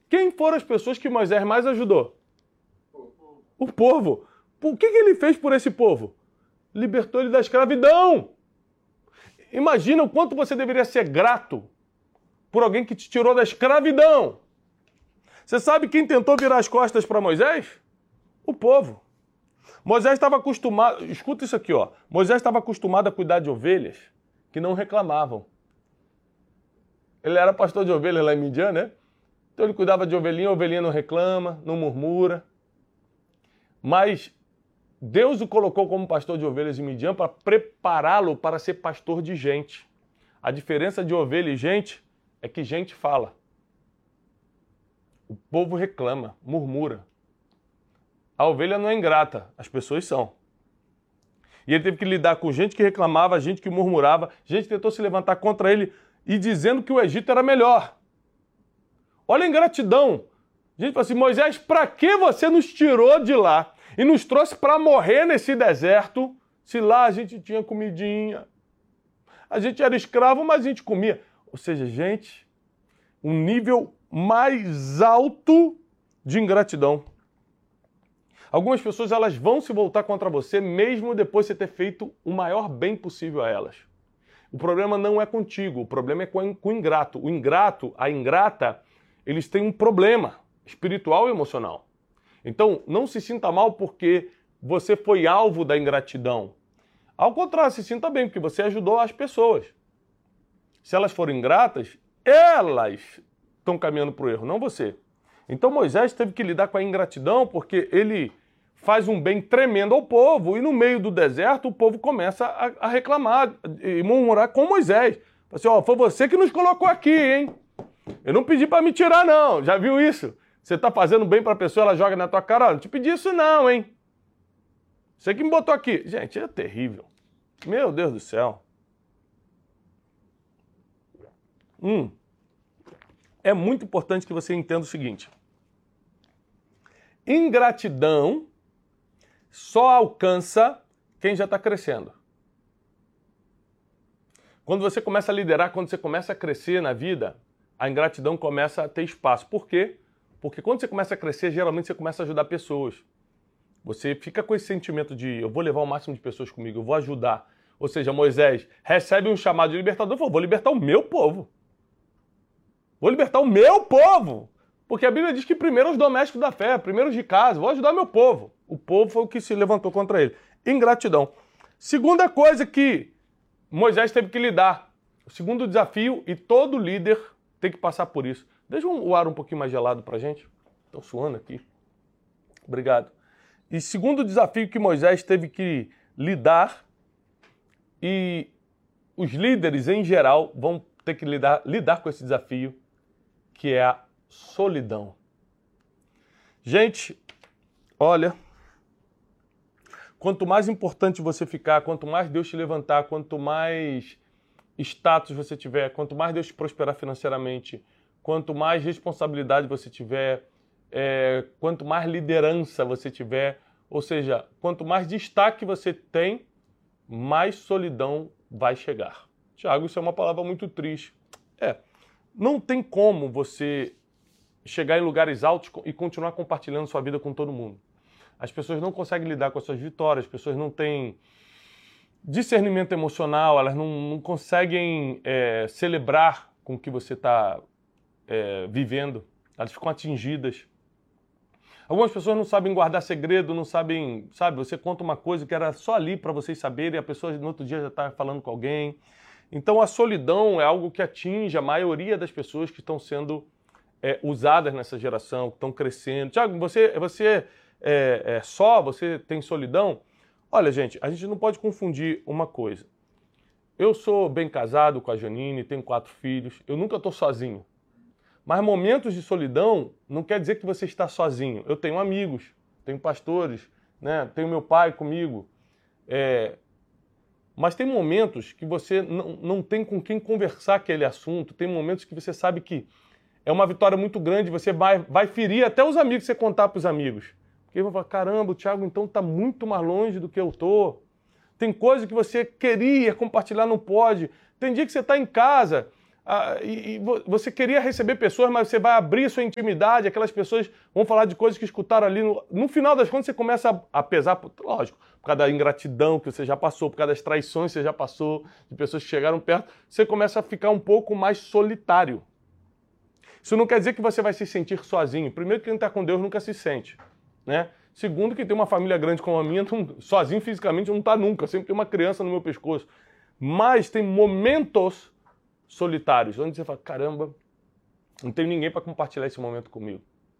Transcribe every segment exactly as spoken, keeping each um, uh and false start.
Quem foram as pessoas que Moisés mais ajudou? O povo. O que ele fez por esse povo? Libertou ele da escravidão. Imagina o quanto você deveria ser grato por alguém que te tirou da escravidão. Você sabe quem tentou virar as costas para Moisés? O povo. Moisés estava acostumado... Escuta isso aqui, ó. Moisés estava acostumado a cuidar de ovelhas que não reclamavam. Ele era pastor de ovelhas lá em Midian, né? Então ele cuidava de ovelhinha, a ovelhinha não reclama, não murmura. Mas Deus o colocou como pastor de ovelhas em Midian para prepará-lo para ser pastor de gente. A diferença de ovelha e gente é que gente fala. O povo reclama, murmura. A ovelha não é ingrata, as pessoas são. E ele teve que lidar com gente que reclamava, gente que murmurava, gente que tentou se levantar contra ele e dizendo que o Egito era melhor. Olha a ingratidão. A gente fala assim, Moisés, para que você nos tirou de lá e nos trouxe para morrer nesse deserto, se lá a gente tinha comidinha? A gente era escravo, mas a gente comia. Ou seja, gente, um nível mais alto de ingratidão. Algumas pessoas elas vão se voltar contra você mesmo depois de você ter feito o maior bem possível a elas. O problema não é contigo, o problema é com o ingrato. O ingrato, a ingrata, eles têm um problema espiritual e emocional. Então, não se sinta mal porque você foi alvo da ingratidão. Ao contrário, se sinta bem, porque você ajudou as pessoas. Se elas forem ingratas, elas estão caminhando para o erro, não você. Então Moisés teve que lidar com a ingratidão porque ele faz um bem tremendo ao povo e no meio do deserto o povo começa a, a reclamar e murmurar com Moisés. Assim, ó, foi você que nos colocou aqui, hein? Eu não pedi para me tirar, não. Já viu isso? Você tá fazendo bem para a pessoa, ela joga na tua cara, ó, não te pedi isso não, hein? Você que me botou aqui. Gente, é terrível. Meu Deus do céu. Hum. É muito importante que você entenda o seguinte. Ingratidão só alcança quem já está crescendo. Quando você começa a liderar, quando você começa a crescer na vida, a ingratidão começa a ter espaço. Por quê? Porque quando você começa a crescer, geralmente você começa a ajudar pessoas. Você fica com esse sentimento de eu vou levar o máximo de pessoas comigo, eu vou ajudar. Ou seja, Moisés recebe um chamado de libertador e falou, vou libertar o meu povo. Vou libertar o meu povo. Porque a Bíblia diz que primeiro os domésticos da fé, primeiro os de casa, vou ajudar meu povo. O povo foi o que se levantou contra ele. Ingratidão. Segunda coisa que Moisés teve que lidar. O segundo desafio, e todo líder tem que passar por isso. Deixa o ar um pouquinho mais gelado pra gente. Estou suando aqui. Obrigado. E segundo desafio que Moisés teve que lidar, e os líderes em geral vão ter que lidar, lidar com esse desafio, que é a solidão. Gente, olha, quanto mais importante você ficar, quanto mais Deus te levantar, quanto mais status você tiver, quanto mais Deus te prosperar financeiramente, quanto mais responsabilidade você tiver, é, quanto mais liderança você tiver, ou seja, quanto mais destaque você tem, mais solidão vai chegar. Tiago, isso é uma palavra muito triste. É, não tem como você chegar em lugares altos e continuar compartilhando sua vida com todo mundo. As pessoas não conseguem lidar com as suas vitórias, as pessoas não têm discernimento emocional, elas não, não conseguem é, celebrar com o que você está é, vivendo, elas ficam atingidas. Algumas pessoas não sabem guardar segredo, não sabem, sabe, você conta uma coisa que era só ali para vocês saberem e a pessoa no outro dia já está falando com alguém. Então a solidão é algo que atinge a maioria das pessoas que estão sendo é, usadas nessa geração, que estão crescendo. Tiago, você, você é, é só, você tem solidão? Olha, gente, a gente não pode confundir uma coisa. Eu sou bem casado com a Janine, tenho quatro filhos, eu nunca estou sozinho. Mas momentos de solidão não quer dizer que você está sozinho. Eu tenho amigos, tenho pastores, né? Tenho meu pai comigo. É... Mas tem momentos que você não, não tem com quem conversar aquele assunto. Tem momentos que você sabe que é uma vitória muito grande, você vai, vai ferir até os amigos, você contar para os amigos. Porque vão falar, caramba, o Thiago então está muito mais longe do que eu estou. Tem coisa que você queria compartilhar, não pode. Tem dia que você está em casa, Ah, e, e você queria receber pessoas, mas você vai abrir sua intimidade, aquelas pessoas vão falar de coisas que escutaram ali. No, no final das contas, você começa a, a pesar, lógico, por causa da ingratidão que você já passou, por causa das traições que você já passou, de pessoas que chegaram perto, você começa a ficar um pouco mais solitário. Isso não quer dizer que você vai se sentir sozinho. Primeiro, que quem está com Deus nunca se sente, né? Segundo, que tem uma família grande como a minha, não, sozinho fisicamente não está nunca, sempre tem uma criança no meu pescoço. Mas tem momentos solitários, onde você fala, caramba, não tenho ninguém para compartilhar esse momento comigo.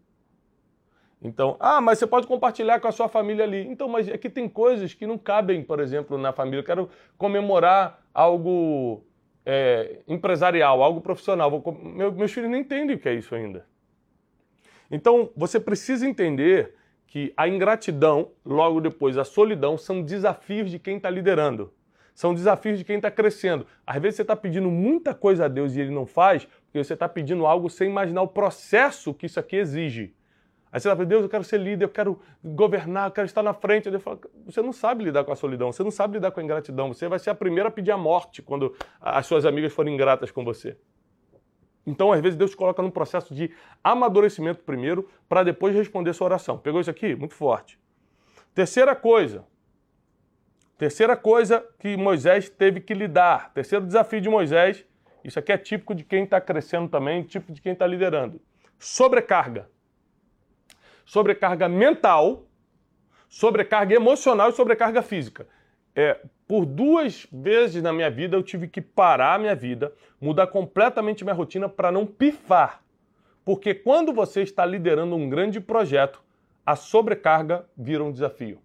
Então, ah, mas você pode compartilhar com a sua família ali. Então, mas é que tem coisas que não cabem, por exemplo, na família. Eu quero comemorar algo é, empresarial, algo profissional. Vou, meu, meus filhos nem entendem o que é isso ainda. Então, você precisa entender que a ingratidão, logo depois a solidão, são desafios de quem está liderando. São desafios de quem está crescendo. Às vezes você está pedindo muita coisa a Deus e Ele não faz, porque você está pedindo algo sem imaginar o processo que isso aqui exige. Aí você vai falar, Deus, eu quero ser líder, eu quero governar, eu quero estar na frente. Deus fala, você não sabe lidar com a solidão, você não sabe lidar com a ingratidão. Você vai ser a primeira a pedir a morte quando as suas amigas forem ingratas com você. Então, às vezes, Deus te coloca num processo de amadurecimento primeiro, para depois responder sua oração. Pegou isso aqui? Muito forte. Terceira coisa. Terceira coisa que Moisés teve que lidar. Terceiro desafio de Moisés. Isso aqui é típico de quem está crescendo também, típico de quem está liderando. Sobrecarga. Sobrecarga mental, sobrecarga emocional e sobrecarga física. É, por duas vezes na minha vida eu tive que parar a minha vida, mudar completamente minha rotina para não pifar. Porque quando você está liderando um grande projeto, a sobrecarga vira um desafio.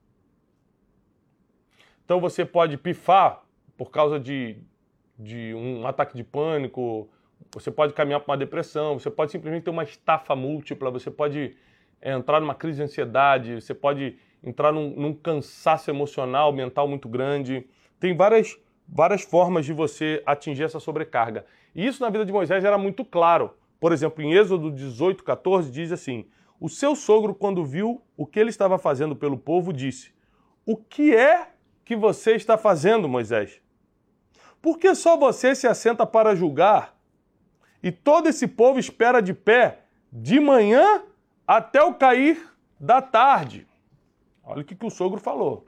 Então você pode pifar por causa de, de um ataque de pânico, você pode caminhar para uma depressão, você pode simplesmente ter uma estafa múltipla, você pode entrar numa crise de ansiedade, você pode entrar num, num cansaço emocional, mental muito grande. Tem várias, várias formas de você atingir essa sobrecarga. E isso na vida de Moisés era muito claro. Por exemplo, em Êxodo dezoito, quatorze, diz assim, o seu sogro, quando viu o que ele estava fazendo pelo povo, disse, o que é que você está fazendo, Moisés? Por que só você se assenta para julgar e todo esse povo espera de pé de manhã até o cair da tarde? Olha o que, que o sogro falou.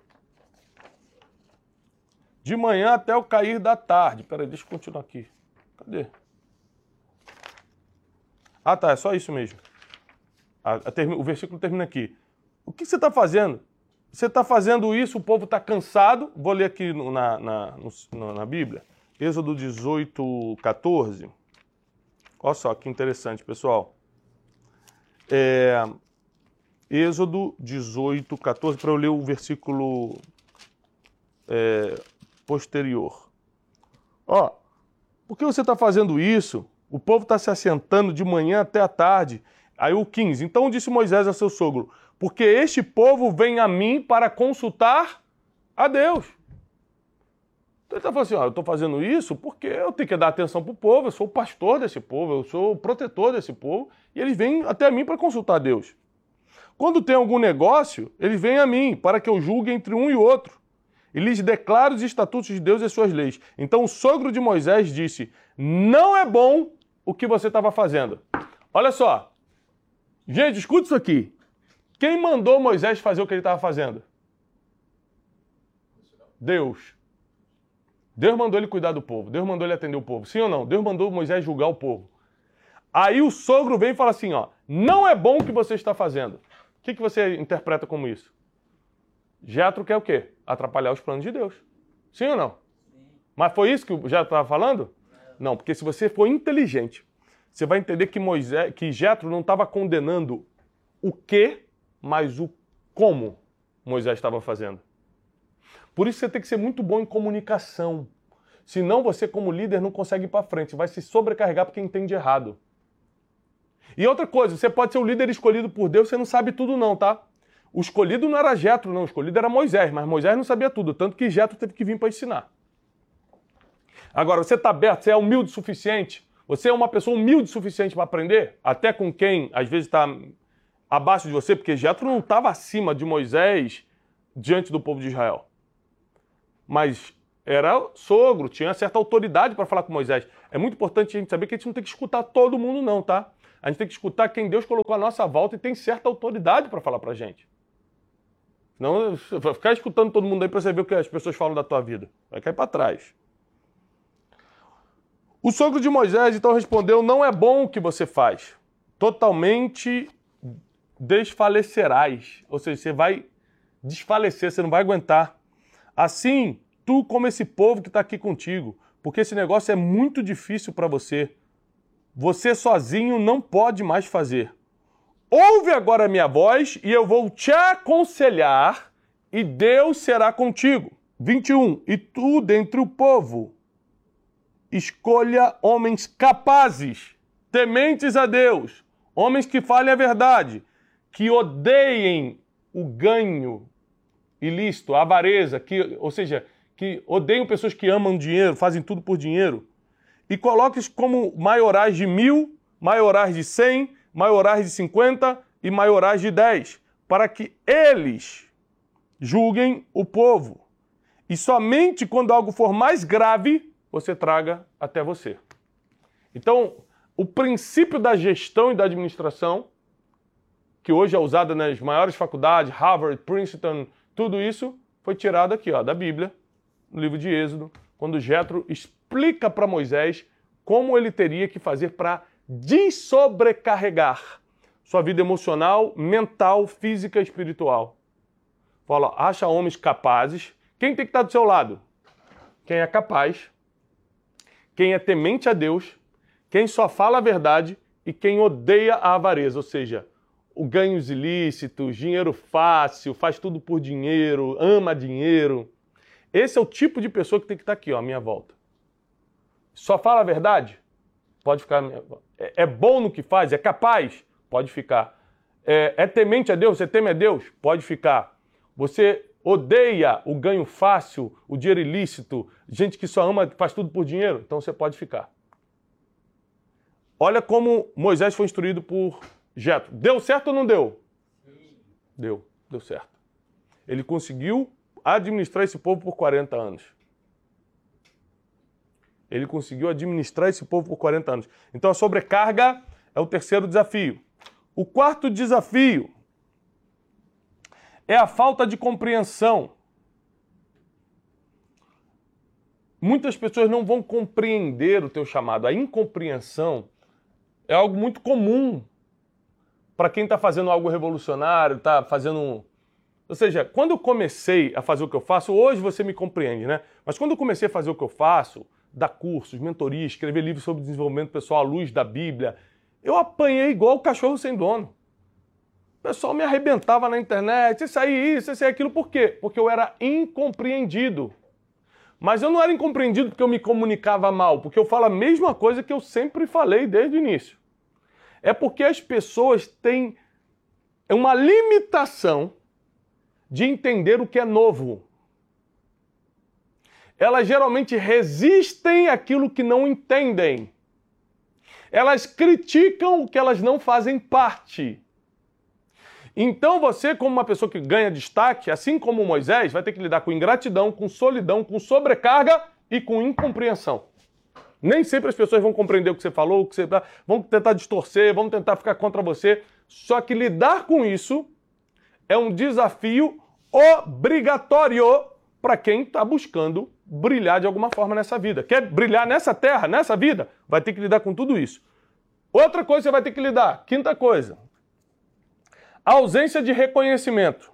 De manhã até o cair da tarde. Peraí, deixa eu continuar aqui. Cadê? Ah, tá, é só isso mesmo. A, a term... O versículo termina aqui. O que você está fazendo? Você está fazendo isso, o povo está cansado. Vou ler aqui no, na, na, no, na Bíblia. Êxodo dezoito, quatorze. Olha só que interessante, pessoal. É... Êxodo dezoito, quatorze, para eu ler o versículo é, posterior. Ó, por que você está fazendo isso? O povo está se assentando de manhã até a tarde. Aí o quinze, então disse Moisés a seu sogro, porque este povo vem a mim para consultar a Deus. Então ele está falando assim, ó, eu estou fazendo isso porque eu tenho que dar atenção para o povo, eu sou o pastor desse povo, eu sou o protetor desse povo, e eles vêm até mim para consultar a Deus. Quando tem algum negócio, eles vêm a mim, para que eu julgue entre um e outro, e lhes declare os estatutos de Deus e as suas leis. Então o sogro de Moisés disse, não é bom o que você estava fazendo. Olha só, gente, escuta isso aqui. Quem mandou Moisés fazer o que ele estava fazendo? Deus. Deus mandou ele cuidar do povo, Deus mandou ele atender o povo. Sim ou não? Deus mandou Moisés julgar o povo. Aí o sogro vem e fala assim, ó, não é bom o que você está fazendo. O que, que você interpreta como isso? Jetro quer o quê? Atrapalhar os planos de Deus. Sim ou não? Sim. Mas foi isso que o Jetro estava falando? Não. Não, porque se você for inteligente, você vai entender que Moisés, que Jetro não estava condenando o que, mas o como Moisés estava fazendo. Por isso você tem que ser muito bom em comunicação. Senão você, como líder, não consegue ir para frente. Você vai se sobrecarregar porque entende errado. E outra coisa, você pode ser o líder escolhido por Deus, você não sabe tudo não, tá? O escolhido não era Jetro, não. O escolhido era Moisés, mas Moisés não sabia tudo, tanto que Jetro teve que vir para ensinar. Agora, você está aberto, você é humilde o suficiente? Você é uma pessoa humilde o suficiente para aprender? Até com quem, às vezes, está abaixo de você? Porque Jetro não estava acima de Moisés diante do povo de Israel. Mas era sogro, tinha certa autoridade para falar com Moisés. É muito importante a gente saber que a gente não tem que escutar todo mundo não, tá? A gente tem que escutar quem Deus colocou à nossa volta e tem certa autoridade para falar pra gente. Não vai ficar escutando todo mundo aí para você ver o que as pessoas falam da tua vida. Vai cair para trás. O sogro de Moisés então respondeu: não é bom o que você faz. Totalmente desfalecerás. Ou seja, você vai desfalecer, você não vai aguentar. Assim, tu como esse povo que está aqui contigo, porque esse negócio é muito difícil para você. Você sozinho não pode mais fazer. Ouve agora a minha voz e eu vou te aconselhar e Deus será contigo. vinte e um. E tu, dentre o povo, escolha homens capazes, tementes a Deus, homens que falem a verdade, que odeiem o ganho ilícito, a avareza, que, ou seja, que odeiam pessoas que amam dinheiro, fazem tudo por dinheiro, e coloques como maiorais de mil, maiorais de cem, maiorais de cinquenta e maiorais de dez, para que eles julguem o povo. E somente quando algo for mais grave, você traga até você. Então, o princípio da gestão e da administração, que hoje é usado nas maiores faculdades, Harvard, Princeton, tudo isso foi tirado aqui, ó, da Bíblia, no livro de Êxodo, quando Jetro explica para Moisés como ele teria que fazer para desobrecarregar sua vida emocional, mental, física e espiritual. Fala, acha homens capazes. Quem tem que estar do seu lado? Quem é capaz, quem é temente a Deus, quem só fala a verdade e quem odeia a avareza, ou seja, o ganhos ilícitos, dinheiro fácil, faz tudo por dinheiro, ama dinheiro. Esse é o tipo de pessoa que tem que estar aqui, ó, à minha volta. Só fala a verdade? Pode ficar. É, é bom no que faz? É capaz? Pode ficar. É, é temente a Deus? Você teme a Deus? Pode ficar. Você odeia o ganho fácil, o dinheiro ilícito, gente que só ama, faz tudo por dinheiro? Então você pode ficar. Olha como Moisés foi instruído por Jetro. Deu certo ou não deu? Sim. Deu, deu certo. Ele conseguiu administrar esse povo por quarenta anos. Ele conseguiu administrar esse povo por quarenta anos. Então a sobrecarga é o terceiro desafio. O quarto desafio é a falta de compreensão. Muitas pessoas não vão compreender o teu chamado. A incompreensão é algo muito comum para quem está fazendo algo revolucionário, está fazendo um... Ou seja, quando eu comecei a fazer o que eu faço, hoje você me compreende, né? Mas quando eu comecei a fazer o que eu faço, dar cursos, mentorias, escrever livros sobre desenvolvimento pessoal à luz da Bíblia, eu apanhei igual o cachorro sem dono. O pessoal me arrebentava na internet, isso aí, isso, isso aí, aquilo. Por quê? Porque eu era incompreendido. Mas eu não era incompreendido porque eu me comunicava mal, porque eu falo a mesma coisa que eu sempre falei desde o início. É porque as pessoas têm uma limitação de entender o que é novo. Elas geralmente resistem àquilo que não entendem. Elas criticam o que elas não fazem parte. Então você, como uma pessoa que ganha destaque, assim como Moisés, vai ter que lidar com ingratidão, com solidão, com sobrecarga e com incompreensão. Nem sempre as pessoas vão compreender o que você falou, o que você... vão tentar distorcer, vão tentar ficar contra você. Só que lidar com isso é um desafio obrigatório para quem está buscando brilhar de alguma forma nessa vida. Quer brilhar nessa terra, nessa vida? Vai ter que lidar com tudo isso. Outra coisa você vai ter que lidar. Quinta coisa. A ausência de reconhecimento.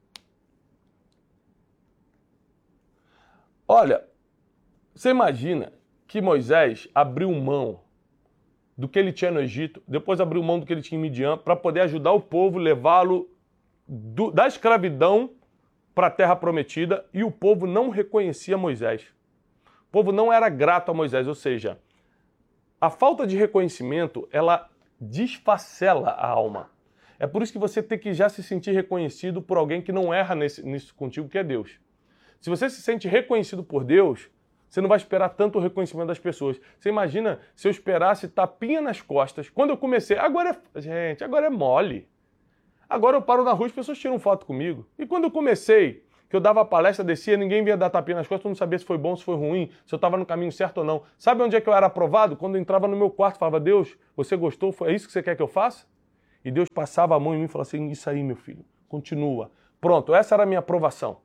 Olha, você imagina que Moisés abriu mão do que ele tinha no Egito, depois abriu mão do que ele tinha em Midian, para poder ajudar o povo, levá-lo da escravidão para a terra prometida, e o povo não reconhecia Moisés. O povo não era grato a Moisés, ou seja, a falta de reconhecimento, ela desfacela a alma. É por isso que você tem que já se sentir reconhecido por alguém que não erra nesse, nisso contigo, que é Deus. Se você se sente reconhecido por Deus, você não vai esperar tanto o reconhecimento das pessoas. Você imagina se eu esperasse tapinha nas costas. Quando eu comecei, agora é... Gente, agora é mole. Agora eu paro na rua e as pessoas tiram foto comigo. E quando eu comecei, que eu dava palestra, descia, ninguém via dar tapinha nas costas, eu não sabia se foi bom, se foi ruim, se eu estava no caminho certo ou não. Sabe onde é que eu era aprovado? Quando eu entrava no meu quarto, falava, Deus, você gostou? É isso que você quer que eu faça? E Deus passava a mão em mim e falava assim, isso aí, meu filho, continua. Pronto, essa era a minha aprovação.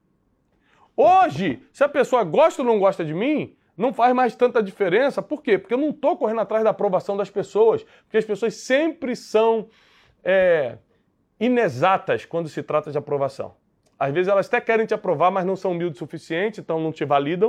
Hoje, se a pessoa gosta ou não gosta de mim, não faz mais tanta diferença. Por quê? Porque eu não estou correndo atrás da aprovação das pessoas. Porque as pessoas sempre são é, inexatas quando se trata de aprovação. Às vezes elas até querem te aprovar, mas não são humildes o suficiente, então não te validam.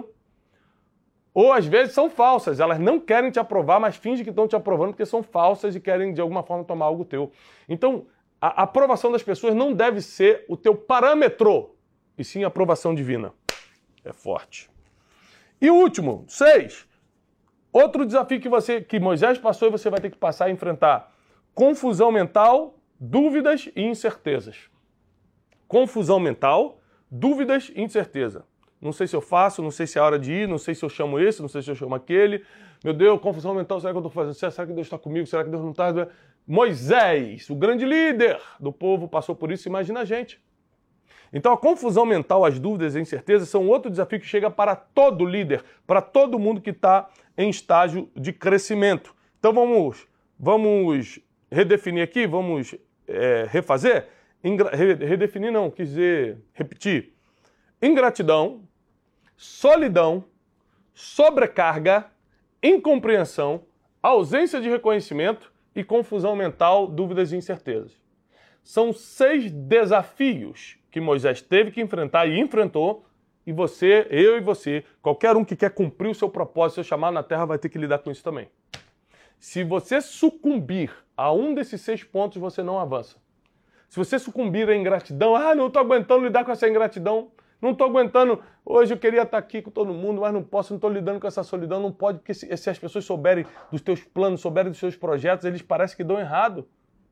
Ou às vezes são falsas, elas não querem te aprovar, mas fingem que estão te aprovando porque são falsas e querem de alguma forma tomar algo teu. Então, a aprovação das pessoas não deve ser o teu parâmetro, e sim a aprovação divina. É forte. E o último, seis. Outro desafio que, você, que Moisés passou e você vai ter que passar a enfrentar. Confusão mental, dúvidas e incertezas. Confusão mental, dúvidas e incerteza. Não sei se eu faço, não sei se é a hora de ir, não sei se eu chamo esse, não sei se eu chamo aquele. Meu Deus, confusão mental, será que eu estou fazendo? Será que Deus está comigo? Será que Deus não está? Moisés, o grande líder do povo, passou por isso, imagina a gente. Então a confusão mental, as dúvidas e a incerteza são outro desafio que chega para todo líder, para todo mundo que está em estágio de crescimento. Então vamos, vamos redefinir aqui, vamos é, refazer? Ingra... Redefinir não, quis dizer repetir. Ingratidão, solidão, sobrecarga, incompreensão, ausência de reconhecimento e confusão mental, dúvidas e incertezas. São seis desafios que Moisés teve que enfrentar e enfrentou, e você, eu e você, qualquer um que quer cumprir o seu propósito, seu chamado na terra, vai ter que lidar com isso também. Se você sucumbir a um desses seis pontos, você não avança. Se você sucumbir à ingratidão, ah, não estou aguentando lidar com essa ingratidão, não estou aguentando, hoje eu queria estar aqui com todo mundo, mas não posso, não estou lidando com essa solidão, não pode, porque se, se as pessoas souberem dos teus planos, souberem dos seus projetos, eles parecem que dão errado.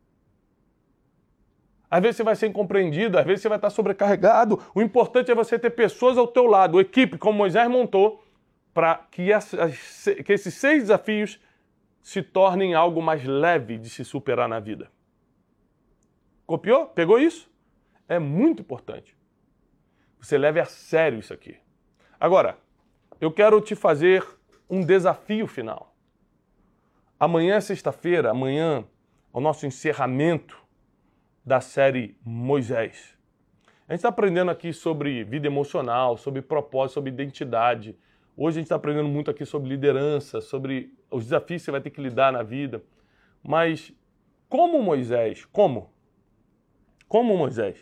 Às vezes você vai ser incompreendido, às vezes você vai estar sobrecarregado. O importante é você ter pessoas ao teu lado, equipe, como Moisés montou, para que, que esses seis desafios se tornem algo mais leve de se superar na vida. Copiou? Pegou isso? É muito importante. Você leve a sério isso aqui. Agora, eu quero te fazer um desafio final. Amanhã é sexta-feira, amanhã é o nosso encerramento da série Moisés. A gente está aprendendo aqui sobre vida emocional, sobre propósito, sobre identidade. Hoje a gente está aprendendo muito aqui sobre liderança, sobre os desafios que você vai ter que lidar na vida. Mas como Moisés, como? Como Moisés?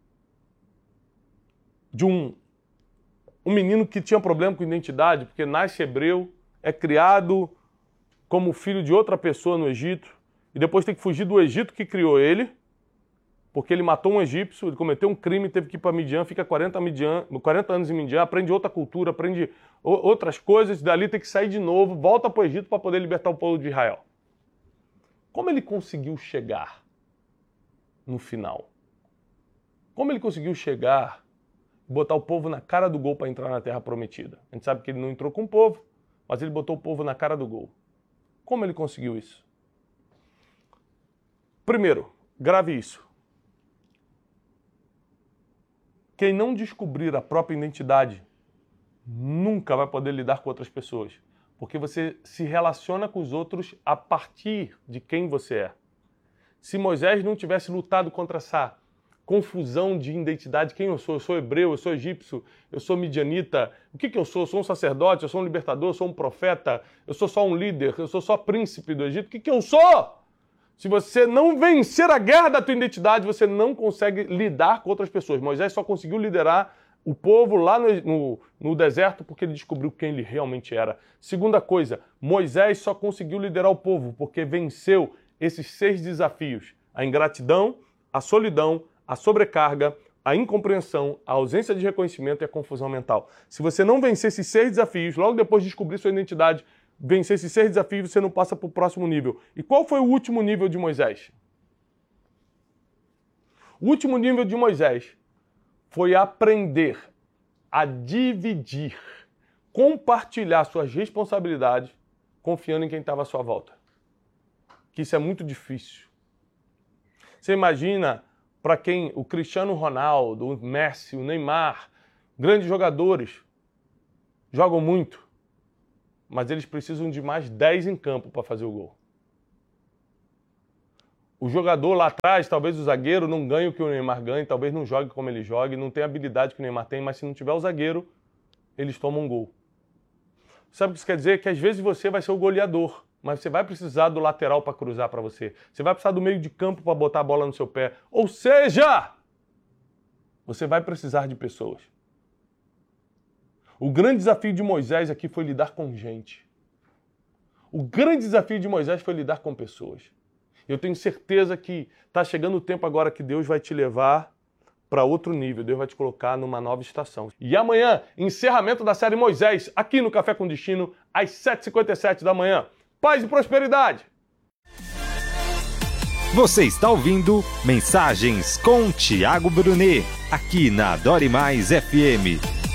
De um, um menino que tinha problema com identidade, porque nasce hebreu, é criado como filho de outra pessoa no Egito, e depois tem que fugir do Egito que criou ele, porque ele matou um egípcio, ele cometeu um crime, teve que ir para Midian, fica quarenta, Midian, quarenta anos em Midian, aprende outra cultura, aprende outras coisas, dali tem que sair de novo, volta para o Egito para poder libertar o povo de Israel. Como ele conseguiu chegar no final? Como ele conseguiu chegar e botar o povo na cara do gol para entrar na Terra Prometida? A gente sabe que ele não entrou com o povo, mas ele botou o povo na cara do gol. Como ele conseguiu isso? Primeiro, grave isso. Quem não descobrir a própria identidade nunca vai poder lidar com outras pessoas, porque você se relaciona com os outros a partir de quem você é. Se Moisés não tivesse lutado contra essa confusão de identidade, quem eu sou? Eu sou hebreu, eu sou egípcio, eu sou midianita. O que, que eu sou? Eu sou um sacerdote, eu sou um libertador, eu sou um profeta, eu sou só um líder, eu sou só príncipe do Egito. O que, que eu sou? Se você não vencer a guerra da tua identidade, você não consegue lidar com outras pessoas. Moisés só conseguiu liderar o povo lá no, no, no deserto porque ele descobriu quem ele realmente era. Segunda coisa, Moisés só conseguiu liderar o povo porque venceu esses seis desafios. A ingratidão, a solidão, a sobrecarga, a incompreensão, a ausência de reconhecimento e a confusão mental. Se você não vencer esses seis desafios, logo depois de descobrir sua identidade, vencer esses seis desafios, você não passa para o próximo nível. E qual foi o último nível de Moisés? O último nível de Moisés foi aprender a dividir, compartilhar suas responsabilidades, confiando em quem estava à sua volta. Que isso é muito difícil. Você imagina para quem o Cristiano Ronaldo, o Messi, o Neymar, grandes jogadores, jogam muito, mas eles precisam de mais dez em campo para fazer o gol. O jogador lá atrás, talvez o zagueiro, não ganhe o que o Neymar ganha, talvez não jogue como ele jogue, não tenha a habilidade que o Neymar tem, mas se não tiver o zagueiro, eles tomam um gol. Sabe o que isso quer dizer? Que às vezes você vai ser o goleador, mas você vai precisar do lateral para cruzar para você. Você vai precisar do meio de campo para botar a bola no seu pé. Ou seja, você vai precisar de pessoas. O grande desafio de Moisés aqui foi lidar com gente. O grande desafio de Moisés foi lidar com pessoas. Eu tenho certeza que está chegando o tempo agora que Deus vai te levar para outro nível. Deus vai te colocar numa nova estação. E amanhã, encerramento da série Moisés, aqui no Café com Destino, às sete e cinquenta e sete da manhã. Paz e prosperidade! Você está ouvindo Mensagens com Tiago Brunet, aqui na Adore Mais F M.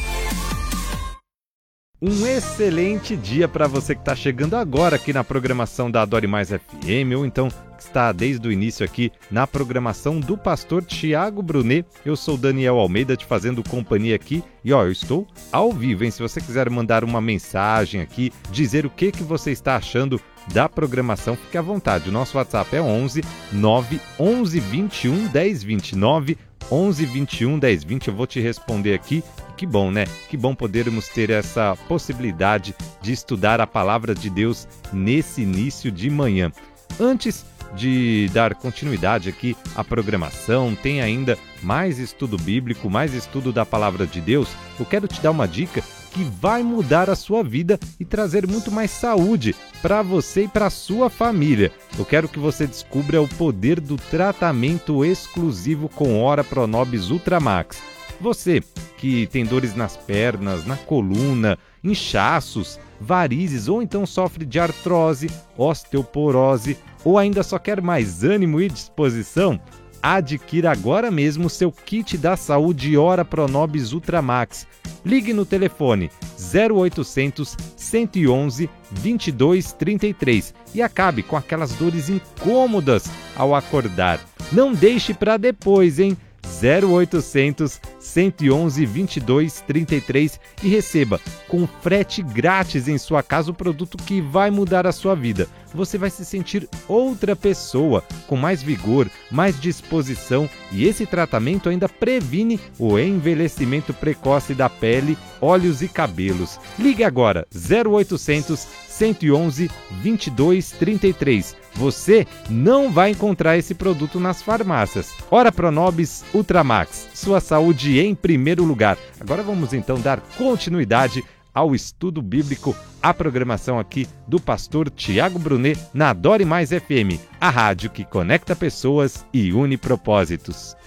Um excelente dia para você que está chegando agora aqui na programação da Adore Mais F M, ou então está desde o início aqui na programação do pastor Tiago Brunet. Eu sou Daniel Almeida, te fazendo companhia aqui, e ó, eu estou ao vivo, hein? Se você quiser mandar uma mensagem aqui, dizer o que, que você está achando da programação, fique à vontade. O nosso WhatsApp é onze nove onze vinte e um dez vinte e nove, onze vinte e um dez vinte. Eu vou te responder aqui. Que bom, né? Que bom podermos ter essa possibilidade de estudar a palavra de Deus nesse início de manhã. Antes de dar continuidade aqui à programação, tem ainda mais estudo bíblico, mais estudo da palavra de Deus. Eu quero te dar uma dica que vai mudar a sua vida e trazer muito mais saúde para você e para a sua família. Eu quero que você descubra o poder do tratamento exclusivo com Ora Pronobis Ultramax. Você que tem dores nas pernas, na coluna, inchaços, varizes ou então sofre de artrose, osteoporose ou ainda só quer mais ânimo e disposição, adquira agora mesmo seu kit da saúde Ora Pronobis Ultramax. Ligue no telefone zero oitocentos, cento e onze, vinte e dois, trinta e três e acabe com aquelas dores incômodas ao acordar. Não deixe para depois, hein? zero oitocentos, cento e onze, vinte e dois, trinta e três e receba com frete grátis em sua casa o produto que vai mudar a sua vida. Você vai se sentir outra pessoa, com mais vigor, mais disposição, e esse tratamento ainda previne o envelhecimento precoce da pele, olhos e cabelos. Ligue agora, zero oitocentos, cento e onze, vinte e dois, trinta e três. Você não vai encontrar esse produto nas farmácias. Ora Pronobis Ultramax, sua saúde em primeiro lugar. Agora vamos então dar continuidade ao estudo bíblico, a programação aqui do pastor Tiago Brunet na Adore Mais F M, a rádio que conecta pessoas e une propósitos.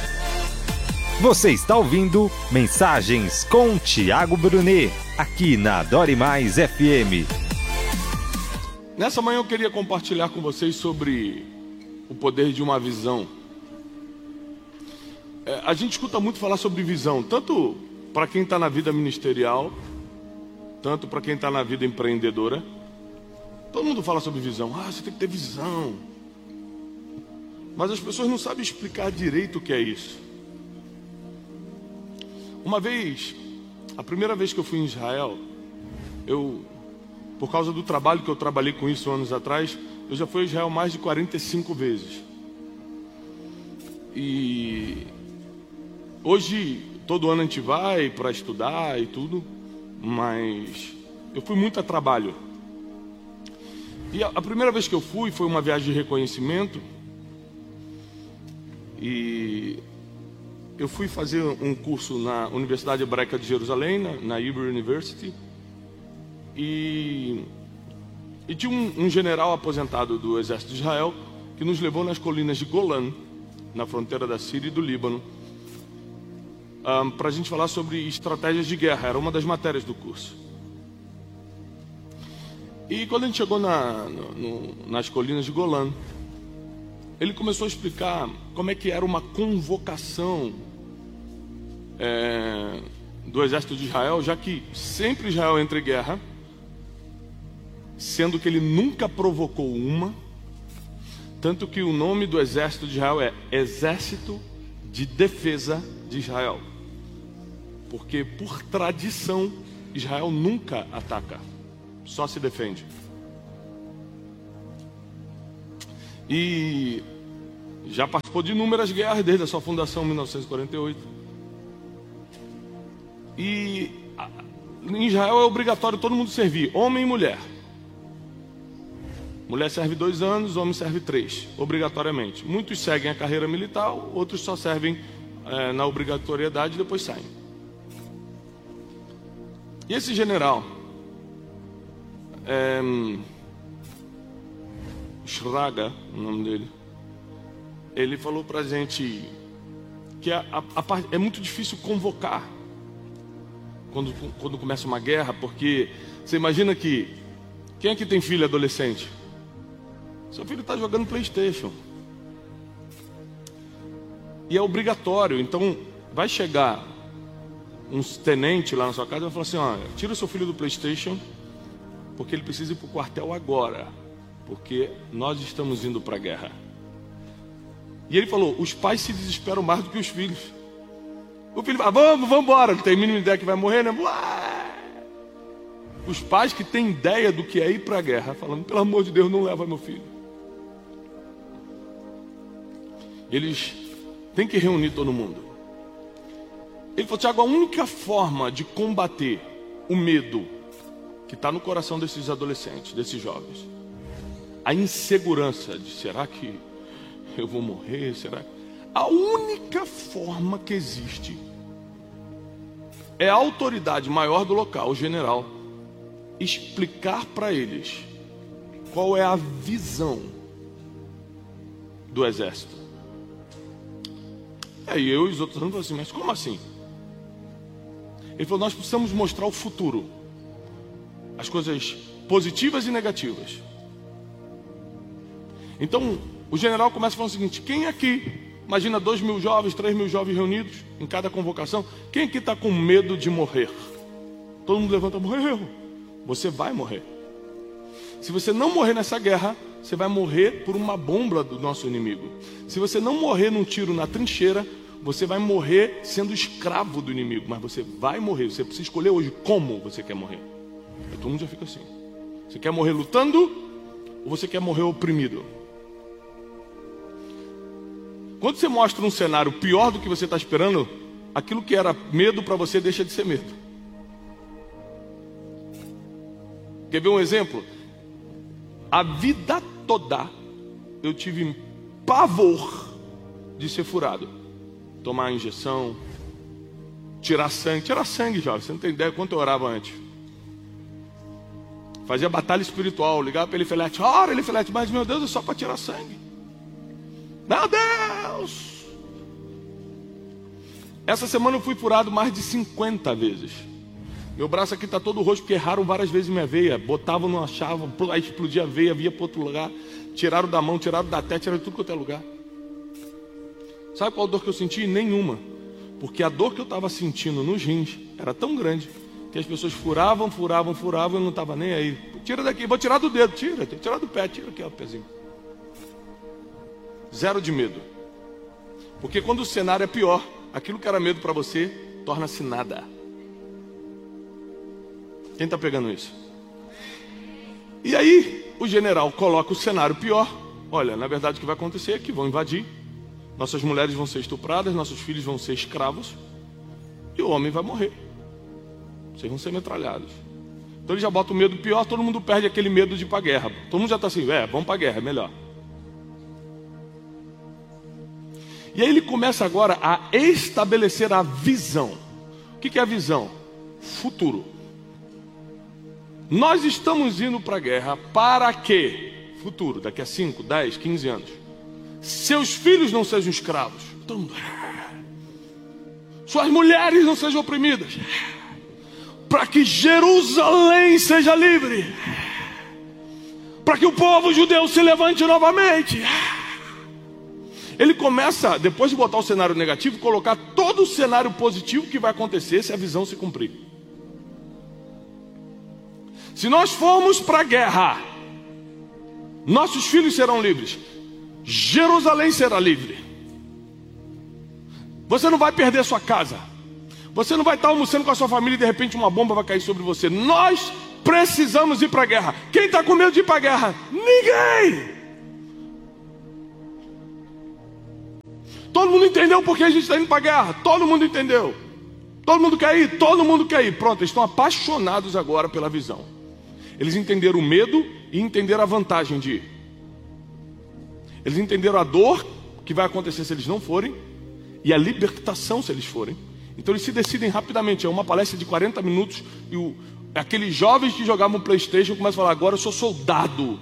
Você está ouvindo Mensagens com Tiago Brunet, aqui na Adore Mais F M. Nessa manhã eu queria compartilhar com vocês sobre o poder de uma visão. É, a gente escuta muito falar sobre visão, tanto para quem está na vida ministerial, tanto para quem está na vida empreendedora. Todo mundo fala sobre visão. Ah, você tem que ter visão. Mas as pessoas não sabem explicar direito o que é isso. Uma vez, a primeira vez que eu fui em Israel, eu... por causa do trabalho que eu trabalhei com isso anos atrás, eu já fui a Israel mais de quarenta e cinco vezes. E hoje, todo ano a gente vai para estudar e tudo, mas eu fui muito a trabalho. E a, a primeira vez que eu fui foi uma viagem de reconhecimento. E eu fui fazer um curso na Universidade Hebraica de Jerusalém, na, na Hebrew University. E, e tinha um, um general aposentado do exército de Israel que nos levou nas colinas de Golã, na fronteira da Síria e do Líbano, um, para a gente falar sobre estratégias de guerra. Era uma das matérias do curso. E quando a gente chegou na, no, nas colinas de Golã, ele começou a explicar como é que era uma convocação é, do exército de Israel, já que sempre Israel entra em guerra, sendo que ele nunca provocou uma, tanto que o nome do exército de Israel é Exército de defesa de Israel. Porque, por tradição, Israel nunca ataca, só se defende. E já participou de inúmeras guerras desde a sua fundação em mil novecentos e quarenta e oito. E em Israel é obrigatório todo mundo servir, homem e mulher. Mulher serve dois anos, homem serve três, obrigatoriamente. Muitos seguem a carreira militar, outros só servem é, na obrigatoriedade e depois saem. E esse general, é, Schraga, o nome dele, ele falou pra gente que a, a, a parte, é muito difícil convocar quando, quando começa uma guerra, porque você imagina que, quem é que tem filho adolescente? Seu filho está jogando PlayStation. E é obrigatório. Então vai chegar um tenente lá na sua casa e vai falar assim: ó, tira o seu filho do PlayStation, porque ele precisa ir para o quartel agora, porque nós estamos indo para a guerra. E ele falou: os pais se desesperam mais do que os filhos. O filho fala: vamos, vamos embora. Não tem a mínima ideia que vai morrer, né? Os pais que têm ideia do que é ir para a guerra, falando: pelo amor de Deus, não leva meu filho. Eles têm que reunir todo mundo. Ele falou: Tiago, a única forma de combater o medo que está no coração desses adolescentes, desses jovens, a insegurança de será que eu vou morrer? Será? A única forma que existe é a autoridade maior do local, o general, explicar para eles qual é a visão do exército. Aí eu e os outros falaram assim: mas como assim? Ele falou: nós precisamos mostrar o futuro, as coisas positivas e negativas. Então o general começa falando o seguinte: quem aqui, imagina dois mil jovens, três mil jovens reunidos em cada convocação, quem aqui está com medo de morrer? Todo mundo levanta: morreu. Você vai morrer. Se você não morrer nessa guerra, você vai morrer por uma bomba do nosso inimigo. Se você não morrer num tiro na trincheira, você vai morrer sendo escravo do inimigo. Mas você vai morrer. Você precisa escolher hoje como você quer morrer. Aí todo mundo já fica assim: você quer morrer lutando ou você quer morrer oprimido? Quando você mostra um cenário pior do que você está esperando, aquilo que era medo para você deixa de ser medo. Quer ver um exemplo? A vida toda eu tive pavor de ser furado, tomar injeção, tirar sangue. Tirar sangue, jovem, você não tem ideia quanto eu orava antes. Fazia batalha espiritual, ligava para ele, Elifilete, ora Elifilete, mas meu Deus, é só para tirar sangue. Meu Deus! Essa semana eu fui furado mais de cinquenta vezes. Meu braço aqui está todo roxo porque erraram várias vezes minha veia. Botavam, não achavam, aí explodia a veia, via para outro lugar. Tiraram da mão, tiraram da testa, tiraram de tudo quanto é lugar. Sabe qual dor que eu senti? Nenhuma. Porque a dor que eu estava sentindo nos rins era tão grande que as pessoas furavam, furavam, furavam e eu não estava nem aí. Tira daqui, vou tirar do dedo, tira, tem que tirar do pé, tira aqui, ó, o pezinho. Zero de medo. Porque quando o cenário é pior, aquilo que era medo para você torna-se nada. Quem está pegando isso? E aí o general coloca o cenário pior. Olha, na verdade o que vai acontecer é que vão invadir, nossas mulheres vão ser estupradas, nossos filhos vão ser escravos e o homem vai morrer. Vocês vão ser metralhados. Então ele já bota o medo pior, todo mundo perde aquele medo de ir para a guerra. Todo mundo já está assim: é, vamos para a guerra, é melhor. E aí ele começa agora a estabelecer a visão. O que é a visão? Futuro. Nós estamos indo para a guerra para quê? Futuro, daqui a cinco, dez, quinze anos. Seus filhos não sejam escravos. Todo mundo. Suas mulheres não sejam oprimidas. Para que Jerusalém seja livre. Para que o povo judeu se levante novamente. Ele começa, depois de botar o cenário negativo, colocar todo o cenário positivo que vai acontecer se a visão se cumprir. Se nós formos para a guerra, nossos filhos serão livres, Jerusalém será livre, Você não vai perder sua casa. Você não vai estar almoçando com a sua família e de repente uma bomba vai cair sobre você. Nós precisamos ir para a guerra. Quem está com medo de ir para a guerra? Ninguém! Todo mundo entendeu porque a gente está indo para a guerra. Todo mundo entendeu. Todo mundo quer ir? Todo mundo quer ir. Pronto, eles estão apaixonados agora pela visão. Eles entenderam o medo e entenderam a vantagem de ir. Eles entenderam a dor que vai acontecer se eles não forem e a libertação se eles forem. Então eles se decidem rapidamente. É uma palestra de quarenta minutos e o, aqueles jovens que jogavam PlayStation começam a falar: agora eu sou soldado.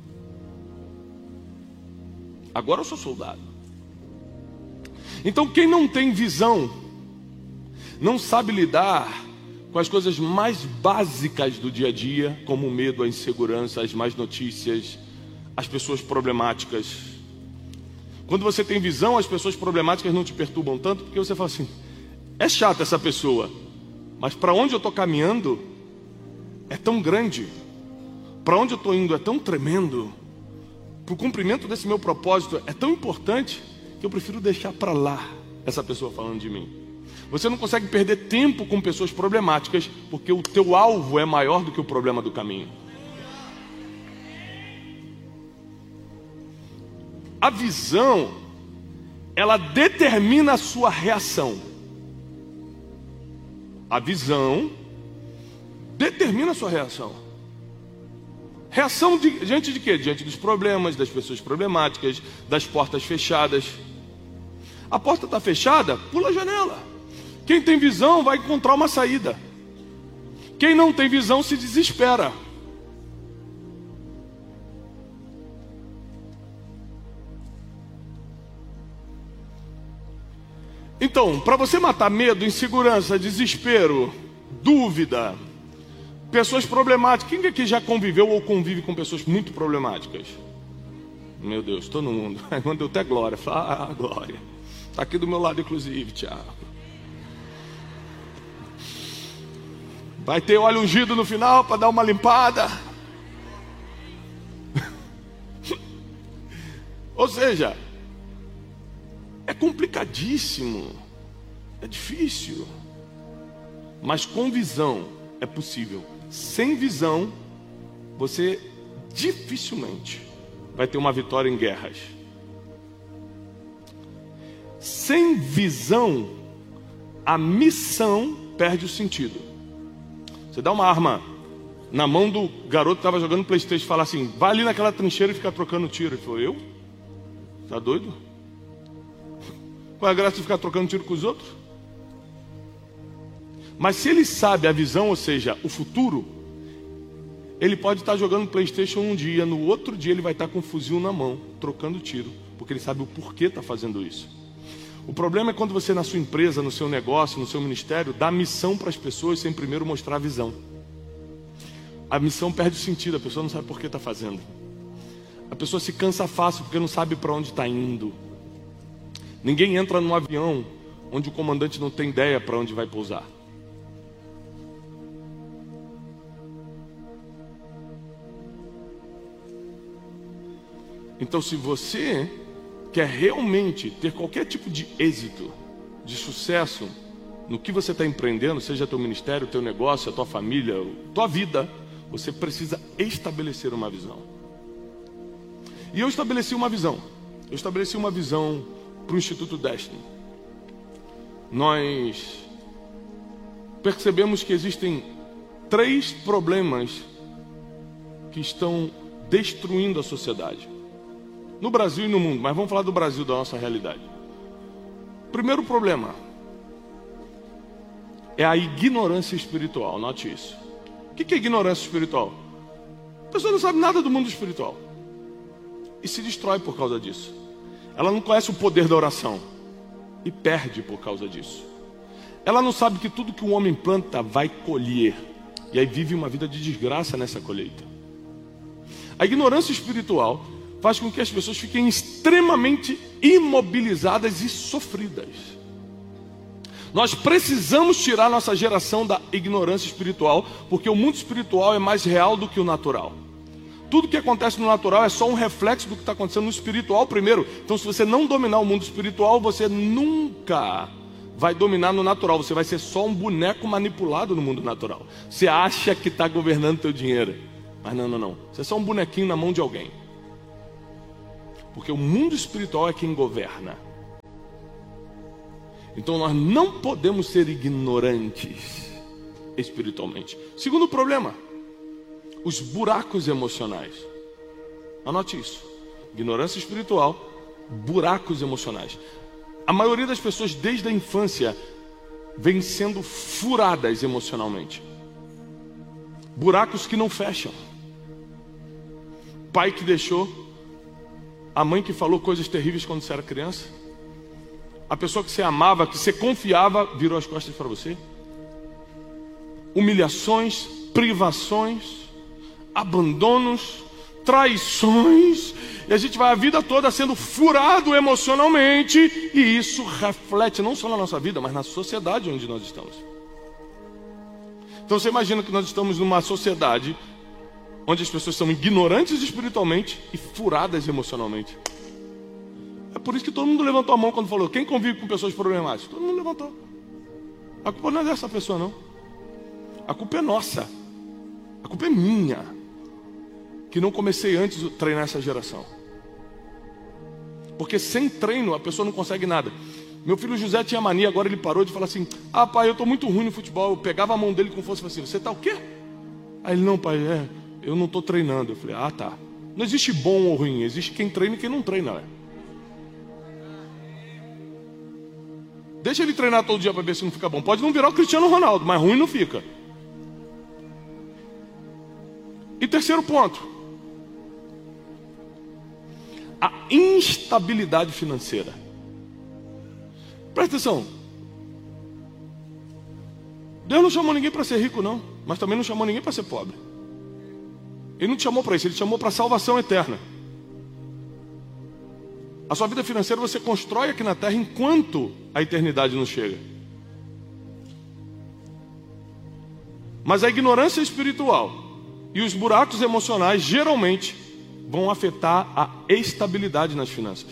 Agora eu sou soldado. Então quem não tem visão não sabe lidar com as coisas mais básicas do dia a dia, como o medo, a insegurança, as más notícias, as pessoas problemáticas. Quando você tem visão, as pessoas problemáticas não te perturbam tanto, porque você fala assim: é chata essa pessoa, mas para onde eu estou caminhando é tão grande, para onde eu estou indo é tão tremendo, para o cumprimento desse meu propósito é tão importante, que eu prefiro deixar para lá essa pessoa falando de mim. Você não consegue perder tempo com pessoas problemáticas, porque o teu alvo é maior do que o problema do caminho. A visão, ela determina a sua reação. A visão determina a sua reação. Reação de, diante de quê? Diante dos problemas, das pessoas problemáticas, das portas fechadas. A porta está fechada, pula a janela. Quem tem visão vai encontrar uma saída. Quem não tem visão se desespera. Então, para você matar medo, insegurança, desespero, dúvida, pessoas problemáticas. Quem aqui já conviveu ou convive com pessoas muito problemáticas? Meu Deus, todo mundo. Quando deu até glória, fala: ah, glória. Está aqui do meu lado, inclusive, Tiago. Vai ter óleo ungido no final para dar uma limpada. Ou seja, é complicadíssimo, é difícil, mas com visão é possível. Sem visão, você dificilmente vai ter uma vitória em guerras. Sem visão, a missão perde o sentido. Você dá uma arma na mão do garoto que estava jogando PlayStation e fala assim: vai ali naquela trincheira e fica trocando tiro. Ele falou: eu? Tá doido? Qual é a graça de ficar trocando tiro com os outros? Mas se ele sabe a visão, ou seja, o futuro, ele pode estar jogando PlayStation um dia, no outro dia ele vai estar com um fuzil na mão, trocando tiro, porque ele sabe o porquê está fazendo isso. O problema é quando você, na sua empresa, no seu negócio, no seu ministério, dá missão para as pessoas sem primeiro mostrar a visão. A missão perde o sentido, a pessoa não sabe por que está fazendo. A pessoa se cansa fácil porque não sabe para onde está indo. Ninguém entra num avião onde o comandante não tem ideia para onde vai pousar. Então, se você quer realmente ter qualquer tipo de êxito, de sucesso no que você está empreendendo, seja teu ministério, teu negócio, a tua família, a tua vida, você precisa estabelecer uma visão. E eu estabeleci uma visão. Eu estabeleci uma visão para o Instituto Destiny. Nós percebemos que existem três problemas que estão destruindo a sociedade. No Brasil e no mundo, mas vamos falar do Brasil, da nossa realidade. Primeiro problema é a ignorância espiritual, note isso. O que é ignorância espiritual? A pessoa não sabe nada do mundo espiritual e se destrói por causa disso. Ela não conhece o poder da oração e perde por causa disso. Ela não sabe que tudo que o homem planta vai colher, e aí vive uma vida de desgraça nessa colheita. A ignorância espiritual faz com que as pessoas fiquem extremamente imobilizadas e sofridas. Nós precisamos tirar nossa geração da ignorância espiritual, porque o mundo espiritual é mais real do que o natural. Tudo que acontece no natural é só um reflexo do que está acontecendo no espiritual primeiro. Então, se você não dominar o mundo espiritual, você nunca vai dominar no natural. Você vai ser só um boneco manipulado no mundo natural. Você acha que está governando teu dinheiro, mas não, não, não. Você é só um bonequinho na mão de alguém. Porque o mundo espiritual é quem governa. Então nós não podemos ser ignorantes espiritualmente. Segundo problema, os buracos emocionais. Anote isso. Ignorância espiritual, buracos emocionais. A maioria das pessoas desde a infância vem sendo furadas emocionalmente. Buracos que não fecham. Pai que deixou, a mãe que falou coisas terríveis quando você era criança, a pessoa que você amava, que você confiava, virou as costas para você. Humilhações, privações, abandonos, traições, e a gente vai a vida toda sendo furado emocionalmente, e isso reflete não só na nossa vida, mas na sociedade onde nós estamos. Então você imagina que nós estamos numa sociedade onde as pessoas são ignorantes espiritualmente e furadas emocionalmente. É por isso que todo mundo levantou a mão quando falou: quem convive com pessoas problemáticas? Todo mundo levantou. A culpa não é dessa pessoa, não. A culpa é nossa. A culpa é minha, que não comecei antes de treinar essa geração. Porque sem treino a pessoa não consegue nada. Meu filho José tinha mania, agora ele parou de falar assim: ah, pai, eu estou muito ruim no futebol. Eu pegava a mão dele com força e falava assim: você está o quê? Aí ele: não, pai, é, eu não estou treinando. Eu falei: ah, tá. Não existe bom ou ruim, existe quem treina e quem não treina. Né? Deixa ele treinar todo dia para ver se não fica bom. Pode não virar o Cristiano Ronaldo, mas ruim não fica. E terceiro ponto, a instabilidade financeira. Presta atenção. Deus não chamou ninguém para ser rico, não. Mas também não chamou ninguém para ser pobre. Ele não te chamou para isso, ele te chamou para salvação eterna. A sua vida financeira você constrói aqui na terra enquanto a eternidade não chega. Mas a ignorância espiritual e os buracos emocionais geralmente vão afetar a estabilidade nas finanças.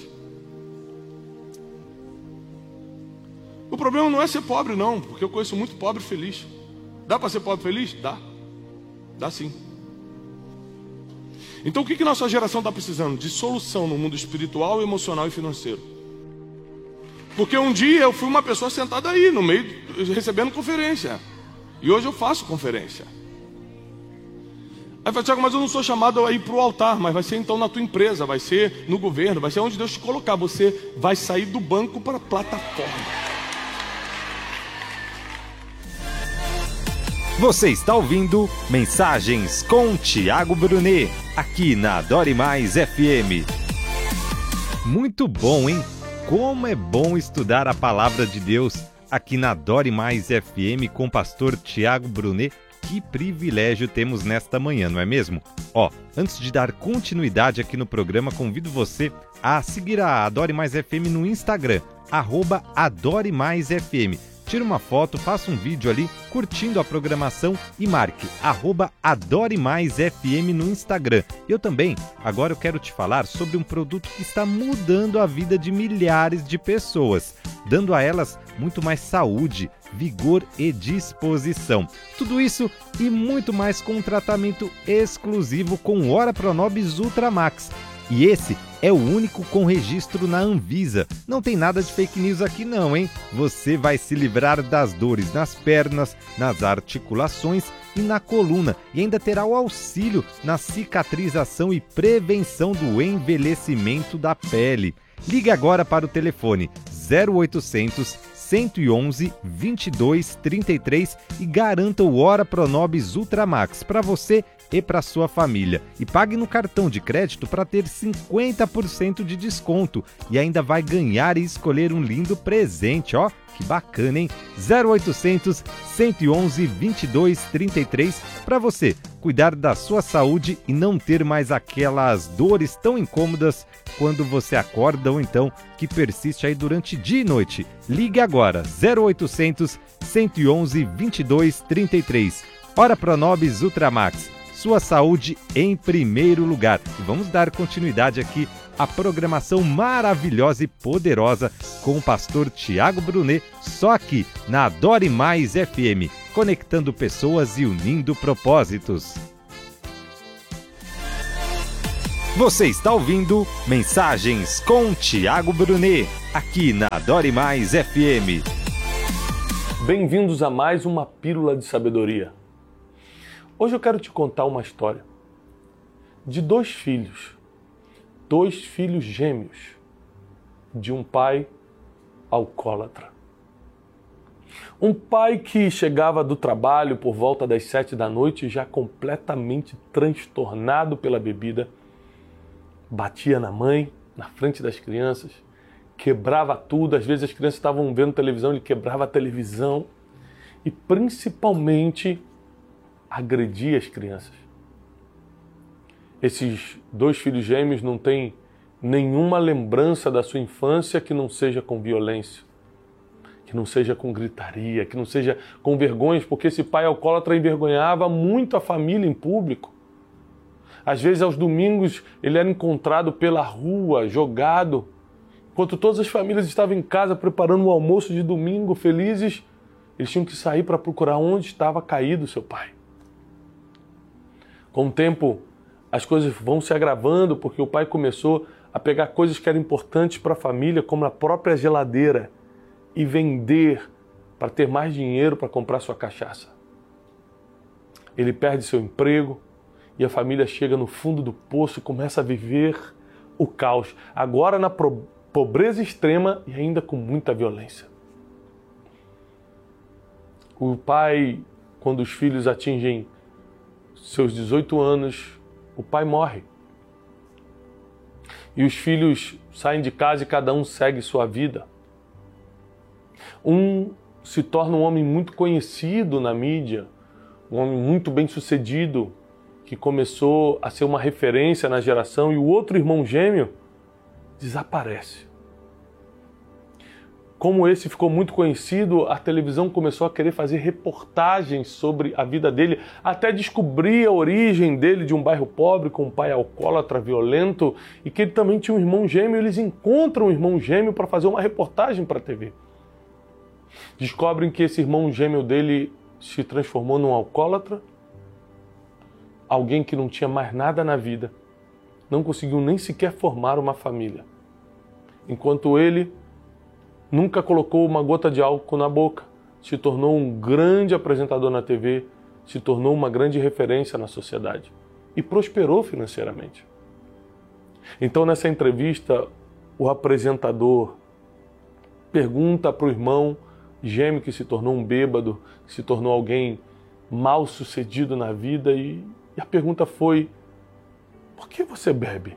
O problema não é ser pobre, não, porque eu conheço muito pobre feliz. Dá para ser pobre feliz? Dá. Dá sim. Então o que que nossa geração está precisando? De solução no mundo espiritual, emocional e financeiro. Porque um dia eu fui uma pessoa sentada aí no meio, recebendo conferência. E hoje eu faço conferência. Aí eu falei: Tiago, mas eu não sou chamado a ir para o altar. Mas vai ser então na tua empresa, vai ser no governo, vai ser onde Deus te colocar. Você vai sair do banco para a plataforma. Você está ouvindo Mensagens com Tiago Brunet, aqui na Adore Mais F M. Muito bom, hein? Como é bom estudar a Palavra de Deus aqui na Adore Mais F M com o pastor Tiago Brunet. Que privilégio temos nesta manhã, não é mesmo? Ó, antes de dar continuidade aqui no programa, convido você a seguir a Adore Mais F M no Instagram, arroba Adore Mais F M. Tira uma foto, faça um vídeo ali, curtindo a programação e marque arroba Adore Mais F M no Instagram. Eu também, agora eu quero te falar sobre um produto que está mudando a vida de milhares de pessoas, dando a elas muito mais saúde, vigor e disposição. Tudo isso e muito mais com um tratamento exclusivo com Ora Pronobis Ultra Max. E esse é o único com registro na Anvisa. Não tem nada de fake news aqui não, hein? Você vai se livrar das dores nas pernas, nas articulações e na coluna. E ainda terá o auxílio na cicatrização e prevenção do envelhecimento da pele. Ligue agora para o telefone zero oitocentos, cento e onze, vinte e dois, trinta e três e garanta o Ora Pronobis Ultra Max para você e para sua família. E pague no cartão de crédito para ter cinquenta por cento de desconto e ainda vai ganhar e escolher um lindo presente, ó. Que bacana, hein? zero oitocentos, cento e onze, vinte e dois, trinta e três para você cuidar da sua saúde e não ter mais aquelas dores tão incômodas quando você acorda ou então que persiste aí durante dia e noite. Ligue agora, zero oitocentos, cento e onze, vinte e dois, trinta e três. Ora Pronobis Ultra Max. Sua saúde em primeiro lugar. E vamos dar continuidade aqui a programação maravilhosa e poderosa com o pastor Tiago Brunet, só aqui na Adore Mais F M, conectando pessoas e unindo propósitos. Você está ouvindo Mensagens com Tiago Brunet, aqui na Adore Mais F M. Bem-vindos a mais uma Pílula de Sabedoria. Hoje eu quero te contar uma história de dois filhos, dois filhos gêmeos de um pai alcoólatra. Um pai que chegava do trabalho por volta das sete da noite já completamente transtornado pela bebida, batia na mãe, na frente das crianças, quebrava tudo. Às vezes as crianças estavam vendo televisão, ele quebrava a televisão e principalmente agredia as crianças. Esses dois filhos gêmeos não têm nenhuma lembrança da sua infância que não seja com violência, que não seja com gritaria, que não seja com vergonhas, porque esse pai alcoólatra envergonhava muito a família em público. Às vezes, aos domingos, ele era encontrado pela rua, jogado. Enquanto todas as famílias estavam em casa preparando o almoço de domingo, felizes, eles tinham que sair para procurar onde estava caído seu pai. Com o tempo, as coisas vão se agravando, porque o pai começou a pegar coisas que eram importantes para a família, como a própria geladeira, e vender para ter mais dinheiro para comprar sua cachaça. Ele perde seu emprego, e a família chega no fundo do poço e começa a viver o caos. Agora na pobreza extrema e ainda com muita violência. O pai, quando os filhos atingem seus dezoito anos, o pai morre. E os filhos saem de casa e cada um segue sua vida. Um se torna um homem muito conhecido na mídia, um homem muito bem-sucedido, que começou a ser uma referência na geração, e o outro irmão gêmeo desaparece. Como esse ficou muito conhecido, a televisão começou a querer fazer reportagens sobre a vida dele, até descobrir a origem dele de um bairro pobre, com um pai alcoólatra violento, e que ele também tinha um irmão gêmeo. Eles encontram um irmão gêmeo para fazer uma reportagem para a T V. Descobrem que esse irmão gêmeo dele se transformou num alcoólatra, alguém que não tinha mais nada na vida, não conseguiu nem sequer formar uma família. Enquanto ele nunca colocou uma gota de álcool na boca, se tornou um grande apresentador na T V, se tornou uma grande referência na sociedade e prosperou financeiramente. Então, nessa entrevista, o apresentador pergunta para o irmão gêmeo que se tornou um bêbado, que se tornou alguém mal sucedido na vida, e E a pergunta foi: por que você bebe?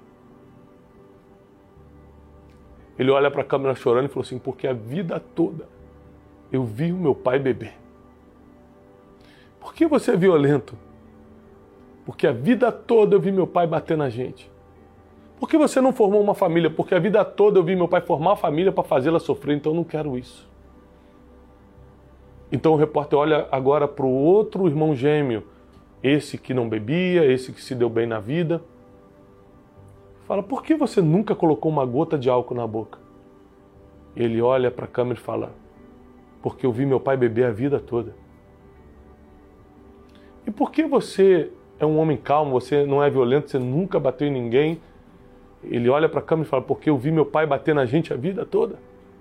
Ele olha para a câmera chorando e falou assim: porque a vida toda eu vi o meu pai beber. Por que você é violento? Porque a vida toda eu vi meu pai bater na gente. Por que você não formou uma família? Porque a vida toda eu vi meu pai formar uma família para fazê-la sofrer, então eu não quero isso. Então o repórter olha agora para o outro irmão gêmeo, esse que não bebia, esse que se deu bem na vida. Fala: por que você nunca colocou uma gota de álcool na boca? Ele olha para a câmera e fala: porque eu vi meu pai beber a vida toda. E por que você é um homem calmo, você não é violento, você nunca bateu em ninguém? Ele olha para a câmera e fala: porque eu vi meu pai bater na gente a vida toda.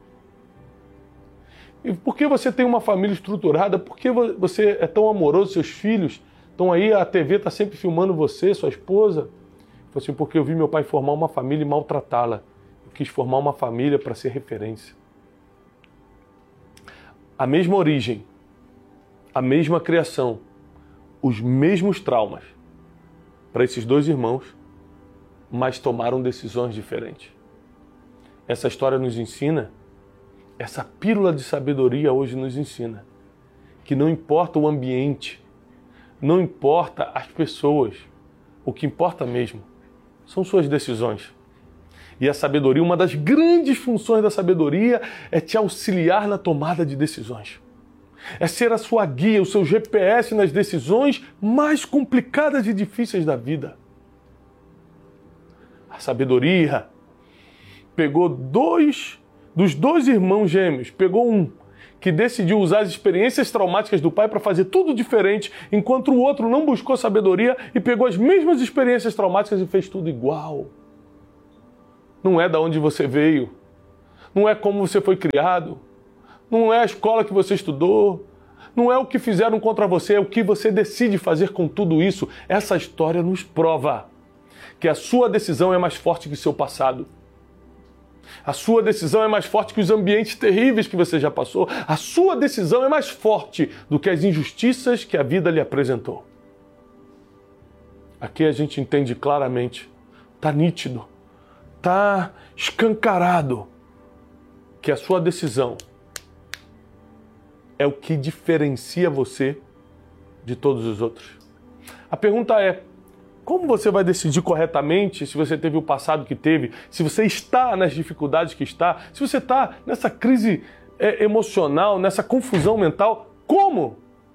E por que você tem uma família estruturada? Por que você é tão amoroso, seus filhos? Então aí a T V está sempre filmando você, sua esposa. Falei assim: porque eu vi meu pai formar uma família e maltratá-la. Eu quis formar uma família para ser referência. A mesma origem, a mesma criação, os mesmos traumas para esses dois irmãos, mas tomaram decisões diferentes. Essa história nos ensina, essa pílula de sabedoria hoje nos ensina, que não importa o ambiente, não importa as pessoas, o que importa mesmo são suas decisões. E a sabedoria, uma das grandes funções da sabedoria é te auxiliar na tomada de decisões. É ser a sua guia, o seu G P S nas decisões mais complicadas e difíceis da vida. A sabedoria pegou dois, dos dois irmãos gêmeos, pegou um que decidiu usar as experiências traumáticas do pai para fazer tudo diferente, enquanto o outro não buscou sabedoria e pegou as mesmas experiências traumáticas e fez tudo igual. Não é da onde você veio, não é como você foi criado, não é a escola que você estudou, não é o que fizeram contra você, é o que você decide fazer com tudo isso. Essa história nos prova que a sua decisão é mais forte que o seu passado. A sua decisão é mais forte que os ambientes terríveis que você já passou. A sua decisão é mais forte do que as injustiças que a vida lhe apresentou. Aqui a gente entende claramente, está nítido, está escancarado que a sua decisão é o que diferencia você de todos os outros. A pergunta é, como você vai decidir corretamente se você teve o passado que teve, se você está nas dificuldades que está, se você está nessa crise é, emocional, nessa confusão mental? Como?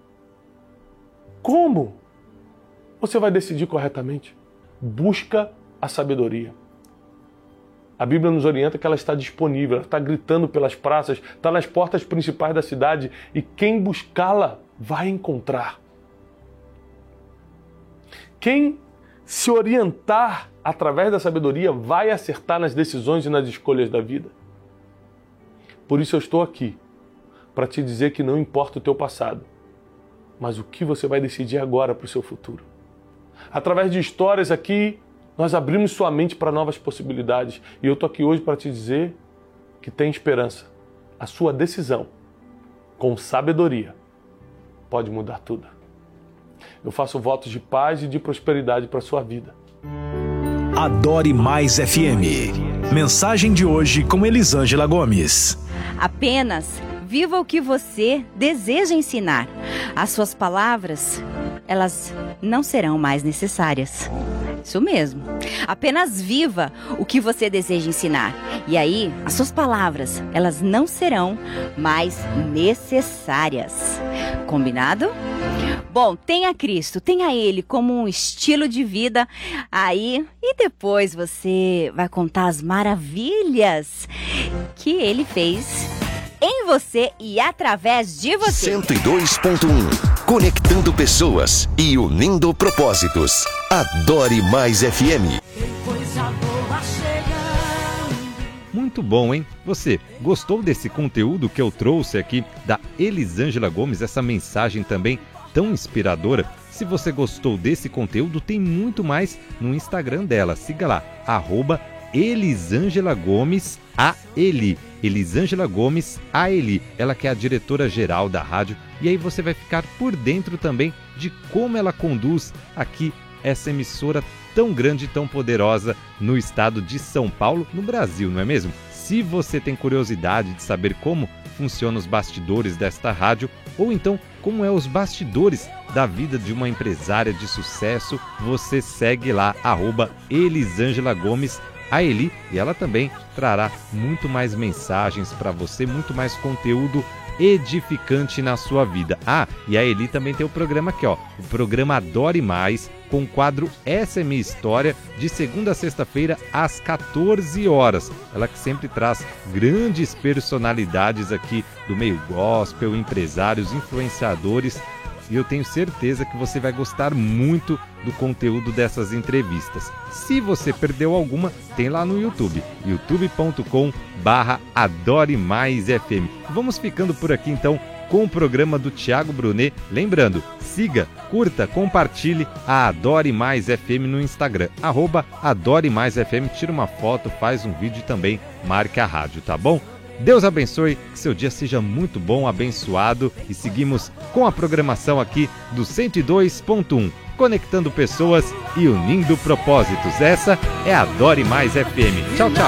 Como você vai decidir corretamente? Busca a sabedoria. A Bíblia nos orienta que ela está disponível, ela está gritando pelas praças, está nas portas principais da cidade e quem buscá-la vai encontrar. Quem se orientar através da sabedoria vai acertar nas decisões e nas escolhas da vida. Por isso eu estou aqui, para te dizer que não importa o teu passado, mas o que você vai decidir agora para o seu futuro. Através de histórias aqui, nós abrimos sua mente para novas possibilidades. E eu estou aqui hoje para te dizer que tem esperança. A sua decisão, com sabedoria, pode mudar tudo. Eu faço votos de paz e de prosperidade para a sua vida. Adore Mais F M. Mensagem de hoje com Elisângela Gomes. Apenas viva o que você deseja ensinar. As suas palavras, elas não serão mais necessárias. Isso mesmo. Apenas viva o que você deseja ensinar. E aí, as suas palavras, elas não serão mais necessárias. Combinado? Bom, tenha Cristo, tenha Ele como um estilo de vida aí e depois você vai contar as maravilhas que Ele fez em você e através de você. cento e dois ponto um. Conectando pessoas e unindo propósitos. Adore Mais F M. Muito bom, hein? Você gostou desse conteúdo que eu trouxe aqui da Elisângela Gomes, essa mensagem também tão inspiradora? Se você gostou desse conteúdo, tem muito mais no Instagram dela. Siga lá, arroba Elisângela Gomes A Eli. Elisângela Gomes A Eli. Ela que é a diretora-geral da rádio. E aí você vai ficar por dentro também de como ela conduz aqui essa emissora tão grande e tão poderosa no estado de São Paulo, no Brasil, não é mesmo? Se você tem curiosidade de saber como funcionam os bastidores desta rádio, ou então como é os bastidores da vida de uma empresária de sucesso, você segue lá, arroba Elisângela Gomes A Eli, e ela também trará muito mais mensagens para você, muito mais conteúdo edificante na sua vida. Ah, e a Eli também tem o programa aqui, ó, o programa Adore Mais, com o quadro Essa é Minha História, de segunda a sexta-feira, às quatorze horas. Ela que sempre traz grandes personalidades aqui do meio gospel, empresários, influenciadores, e eu tenho certeza que você vai gostar muito do conteúdo dessas entrevistas. Se você perdeu alguma, tem lá no YouTube, youtube ponto com barra Adore Mais F M. Vamos ficando por aqui então com o programa do Thiago Brunet. Lembrando, siga, curta, compartilhe a Adore Mais F M no Instagram, arroba Adore Mais F M, tira uma foto, faz um vídeo e também marque a rádio, tá bom? Deus abençoe, que seu dia seja muito bom, abençoado, e seguimos com a programação aqui do cento e dois ponto um, conectando pessoas e unindo propósitos. Essa é a Adore Mais F M. Tchau, tchau.